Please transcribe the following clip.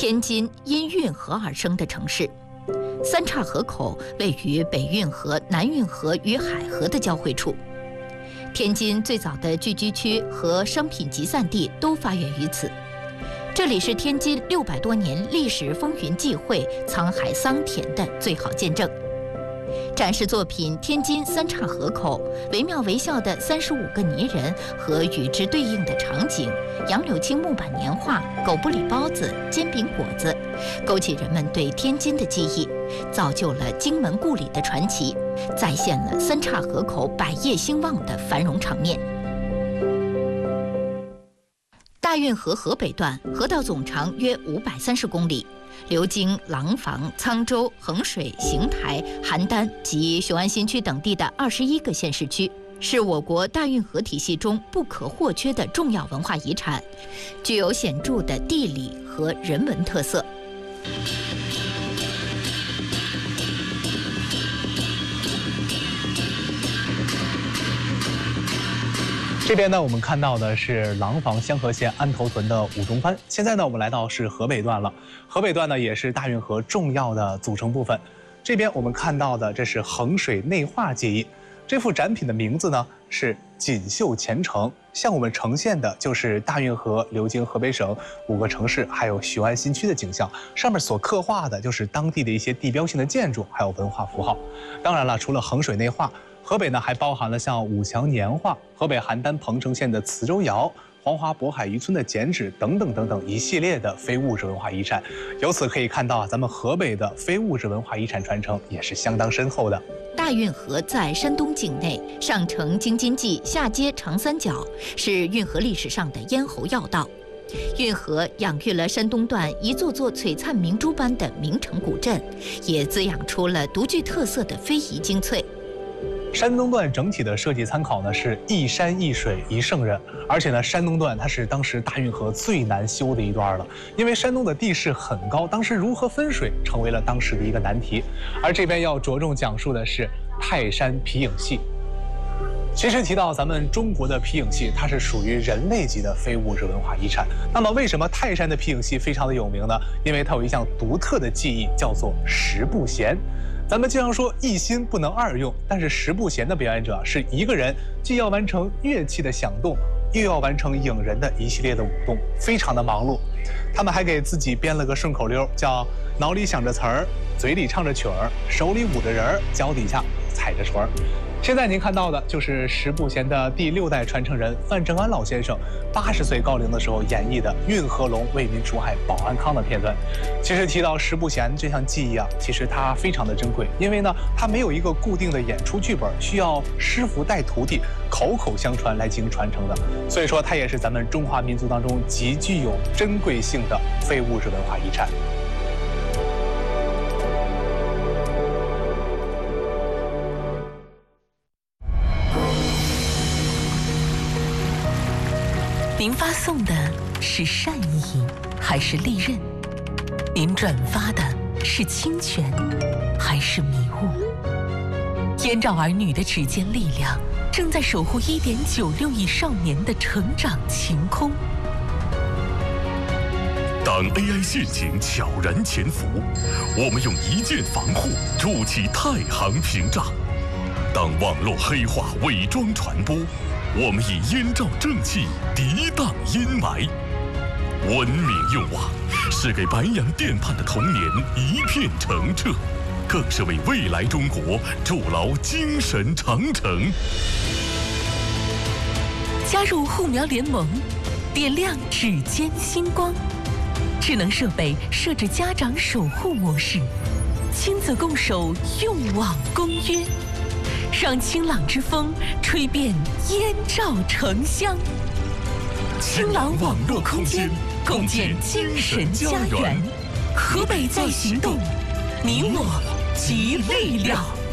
天津因运河而生的城市。三岔河口位于北运河、南运河与海河的交汇处。天津最早的聚居区和商品集散地都发源于此。这里是天津600多年历史风云际会、沧海桑田的最好见证。展示作品《天津三岔河口》，惟妙惟肖的35个泥人和与之对应的场景，杨柳青木板年画、狗不理包子、煎饼果子，勾起人们对天津的记忆，造就了荆门故里的传奇，再现了三岔河口百业兴旺的繁荣场面。大运河河北段河道总长约530公里，流经廊坊、沧州、衡水、邢台、邯郸及雄安新区等地的21个县市区，是我国大运河体系中不可或缺的重要文化遗产，具有显著的地理和人文特色。 这边呢，我们看到的是廊坊香河县安头屯的五中番。现在呢，我们来到是河北段了。河北段呢，也是大运河重要的组成部分。这边我们看到的，这是衡水内画技艺。这幅展品的名字呢是《锦绣前程》，向我们呈现的就是大运河流经河北省5个城市，还有雄安新区的景象。上面所刻画的就是当地的一些地标性的建筑，还有文化符号。当然了，除了衡水内画，河北呢还包含了像武强年画、河北邯郸彭城县的磁州窑、黄华渤海渔村的剪纸等等等等一系列的非物质文化遗产。由此可以看到，咱们河北的非物质文化遗产传承也是相当深厚的。 大运河在山东境内，上承京津冀，下接长三角，是运河历史上的咽喉要道。运河养育了山东段一座座璀璨明珠般的名城古镇，也滋养出了独具特色的非遗精粹。 山东段整体的设计参考呢是一山一水一圣人，而且呢，山东段它是当时大运河最难修的一段了，因为山东的地势很高，当时如何分水成为了当时的一个难题。而这边要着重讲述的是泰山皮影戏。其实提到咱们中国的皮影戏，它是属于人类级的非物质文化遗产。那么为什么泰山的皮影戏非常的有名呢？因为它有一项独特的技艺，叫做十步弦。咱们经常说一心不能二用，但是十步弦的表演者是一个人，既要完成乐器的响动，又要完成影人的一系列的舞动，非常的忙碌。他们还给自己编了个顺口溜，叫脑里想着词儿，嘴里唱着曲儿，手里舞着人儿，脚底下踩着锤儿。现在您看到的就是十步弦的第6代传承人范正安老先生80岁高龄的时候演绎的《运河龙为民除害保安康》的片段。其实提到十步弦这项技艺啊，其实它非常的珍贵，因为呢，它没有一个固定的演出剧本，需要师傅带徒弟，口口相传来进行传承的。所以说，它也是咱们中华民族当中极具有珍贵性的非物质文化遗产。 您发送的是善意还是利刃？您转发的是侵权还是迷雾？燕赵儿女的指尖力量正在守护1.96亿少年的成长晴空。 当 AI 陷阱悄然潜伏，我们用一键防护筑起太行屏障；当网络黑化伪装传播，我们以燕赵正气涤荡阴霾。文明用网是给白洋淀畔的童年一片澄澈，更是为未来中国筑牢精神长城。 加入护苗联盟，点亮指尖星光。智能设备设置家长守护模式，亲子共守用网公约。让清朗之风吹遍燕赵城乡，清朗网络空间，共建精神家园。河北在行动，你我集力量。